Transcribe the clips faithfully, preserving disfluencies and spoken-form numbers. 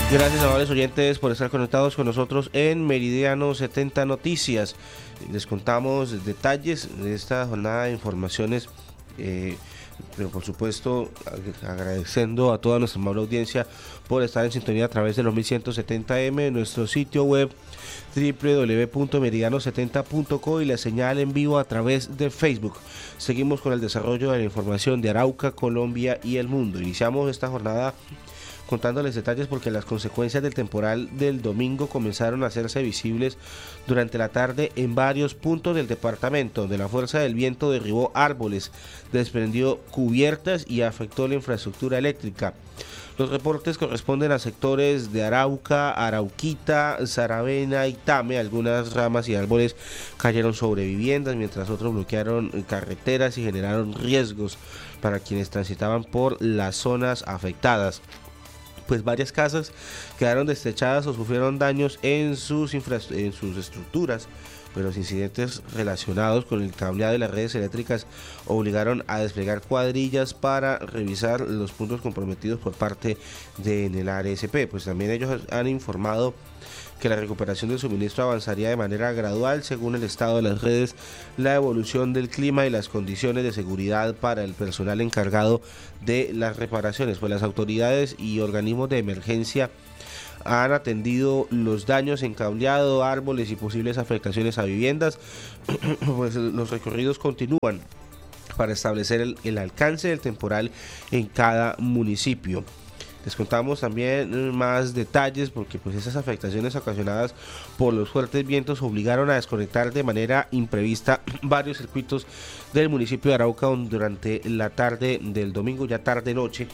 Gracias, amables oyentes, por estar conectados con nosotros en Meridiano setenta Noticias. Les contamos detalles de esta jornada de informaciones, eh, pero por supuesto agradeciendo a toda nuestra amable audiencia por estar en sintonía a través de los mil ciento setenta eme, en nuestro sitio web doble u doble u doble u punto meridiano setenta punto co y la señal en vivo a través de Facebook. Seguimos con el desarrollo de la información de Arauca, Colombia y el mundo. Iniciamos esta jornada contándoles detalles porque las consecuencias del temporal del domingo comenzaron a hacerse visibles durante la tarde en varios puntos del departamento, donde la fuerza del viento derribó árboles, desprendió cubiertas y afectó la infraestructura eléctrica. Los reportes corresponden a sectores de Arauca, Arauquita, Saravena y Tame. Algunas ramas y árboles cayeron sobre viviendas, mientras otros bloquearon carreteras y generaron riesgos para quienes transitaban por las zonas afectadas. Pues varias casas quedaron destechadas o sufrieron daños en sus, infra en sus estructuras, pero los incidentes relacionados con el cableado de las redes eléctricas obligaron a desplegar cuadrillas para revisar los puntos comprometidos por parte de Enel A R S P. Pues también ellos han informado que la recuperación del suministro avanzaría de manera gradual según el estado de las redes, la evolución del clima y las condiciones de seguridad para el personal encargado de las reparaciones. Pues las autoridades y organismos de emergencia han atendido los daños en cableado, árboles y posibles afectaciones a viviendas. Pues los recorridos continúan para establecer el, el alcance del temporal en cada municipio. Les contamos también más detalles porque pues esas afectaciones ocasionadas por los fuertes vientos obligaron a desconectar de manera imprevista varios circuitos del municipio de Arauca durante la tarde del domingo, ya tarde noche,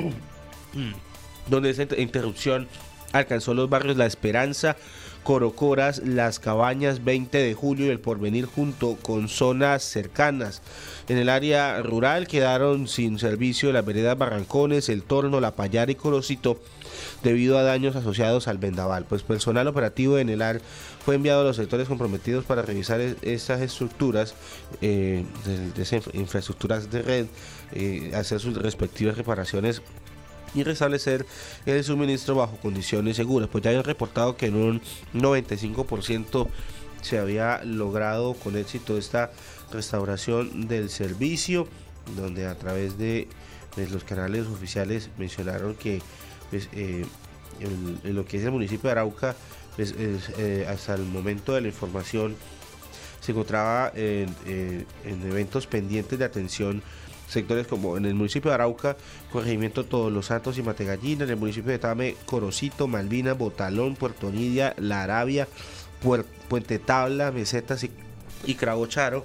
donde esa interrupción alcanzó los barrios La Esperanza, Corocoras, Las Cabañas, veinte de julio y El Porvenir, junto con zonas cercanas. En el área rural quedaron sin servicio las veredas Barrancones, El Torno, La Payara y Corocito debido a daños asociados al vendaval. Pues personal operativo de Enelar fue enviado a los sectores comprometidos para revisar estas estructuras, eh, de, de esas infraestructuras de red, eh, hacer sus respectivas reparaciones y restablecer el suministro bajo condiciones seguras. Pues ya han reportado que en un noventa y cinco por ciento se había logrado con éxito esta restauración del servicio, donde a través de, de los canales oficiales mencionaron que pues, eh, en, en lo que es el municipio de Arauca, pues, es, eh, hasta el momento de la información se encontraba en, eh, en eventos pendientes de atención. Sectores como en el municipio de Arauca, corregimiento Todos los Santos y Mategallina, en el municipio de Tame, Corocito, Malvina, Botalón, Puerto Nidia, La Arabia, Puer Puente Tabla, Mesetas y, y Crabocharo,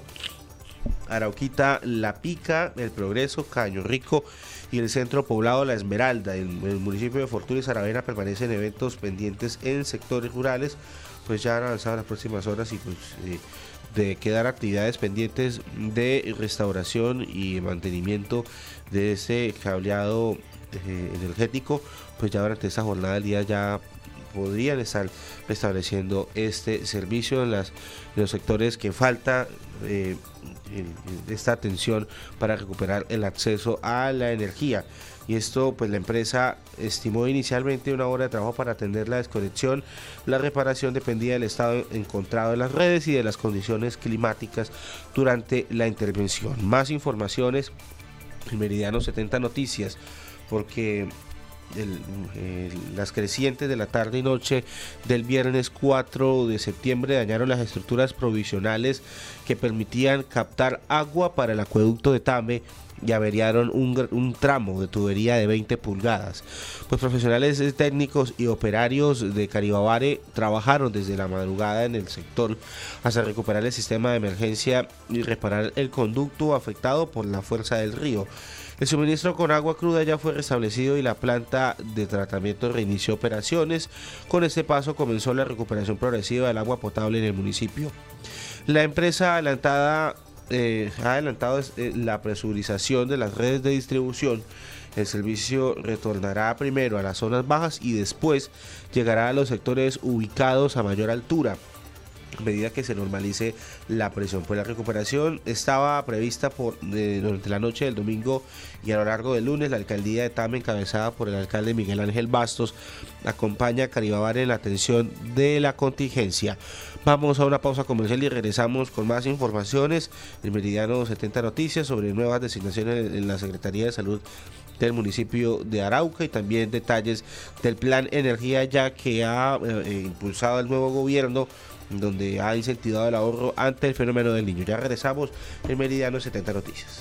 Arauquita, La Pica, El Progreso, Caño Rico y el centro poblado La Esmeralda. El, el municipio de Fortuna y Saravena permanecen eventos pendientes en sectores rurales, pues ya han avanzado las próximas horas y pues eh, de quedar actividades pendientes de restauración y mantenimiento de ese cableado eh, energético, pues ya durante esta jornada del día ya podrían estar restableciendo este servicio en, las, en los sectores que falta eh, esta atención para recuperar el acceso a la energía. Y esto pues la empresa estimó inicialmente una hora de trabajo para atender la desconexión. La reparación dependía del estado encontrado en las redes y de las condiciones climáticas durante la intervención. Más informaciones en Meridiano setenta Noticias, porque el, el, las crecientes de la tarde y noche del viernes cuatro de septiembre dañaron las estructuras provisionales que permitían captar agua para el acueducto de Tame y averiaron un, un tramo de tubería de veinte pulgadas. Pues profesionales técnicos y operarios de Caribabare trabajaron desde la madrugada en el sector hasta recuperar el sistema de emergencia y reparar el conducto afectado por la fuerza del río. El suministro con agua cruda ya fue restablecido y la planta de tratamiento reinició operaciones. Con este paso comenzó la recuperación progresiva del agua potable en el municipio. La empresa adelantada Eh, ha adelantado eh, la presurización de las redes de distribución. El servicio retornará primero a las zonas bajas y después llegará a los sectores ubicados a mayor altura. a medida que se normalice la presión. Pues la recuperación estaba prevista por eh, durante la noche del domingo y a lo largo del lunes. La alcaldía de Tame, encabezada por el alcalde Miguel Ángel Bastos, acompaña a Caribabar en la atención de la contingencia. Vamos a una pausa comercial y regresamos con más informaciones. El Meridiano setenta Noticias sobre nuevas designaciones en la Secretaría de Salud del municipio de Arauca y también detalles del plan Energía Ya que ha eh, impulsado el nuevo gobierno, donde ha incentivado el ahorro ante el fenómeno del Niño. Ya regresamos en Meridiano setenta Noticias.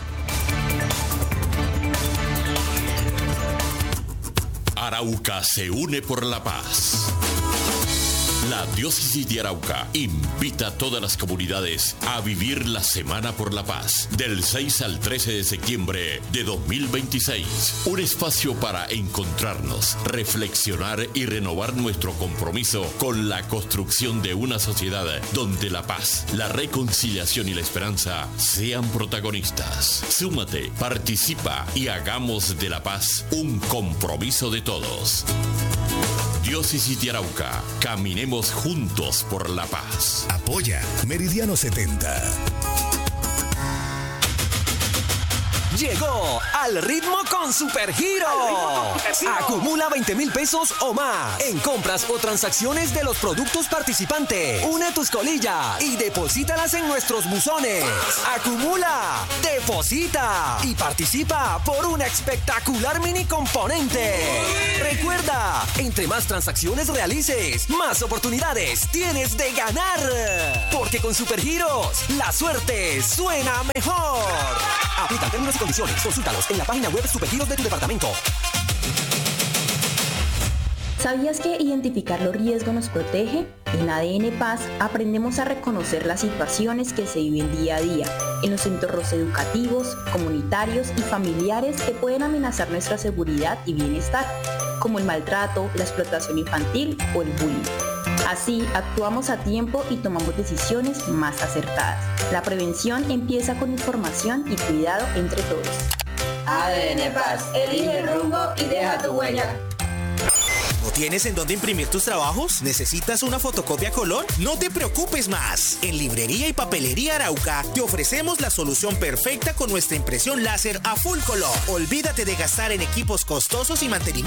Arauca se une por la paz. La Diócesis de Arauca invita a todas las comunidades a vivir la Semana por la Paz del seis al trece de septiembre de dos mil veintiséis. Un espacio para encontrarnos, reflexionar y renovar nuestro compromiso con la construcción de una sociedad donde la paz, la reconciliación y la esperanza sean protagonistas. Súmate, participa y hagamos de la paz un compromiso de todos. Diócesis de Arauca, caminemos juntos por la paz. Apoya Meridiano setenta. Llegó al ritmo con Supergiro. Acumula veinte mil pesos o más en compras o transacciones de los productos participantes. Une tus colillas y deposítalas en nuestros buzones. Acumula, deposita y participa por un espectacular mini componente. Recuerda, entre más transacciones realices, más oportunidades tienes de ganar. Porque con Supergiros, la suerte suena mejor. Aplican términos y condiciones. Consúltalos en la página web Supergiros de tu departamento. ¿Sabías que identificar los riesgos nos protege? En A D N Paz aprendemos a reconocer las situaciones que se viven día a día en los entornos educativos, comunitarios y familiares que pueden amenazar nuestra seguridad y bienestar, como el maltrato, la explotación infantil o el bullying. Así, actuamos a tiempo y tomamos decisiones más acertadas. La prevención empieza con información y cuidado entre todos. A D N Paz, elige el rumbo y deja tu huella. ¿No tienes en dónde imprimir tus trabajos? ¿Necesitas una fotocopia a color? No te preocupes más. En Librería y Papelería Arauca te ofrecemos la solución perfecta con nuestra impresión láser a full color. Olvídate de gastar en equipos costosos y mantenimiento.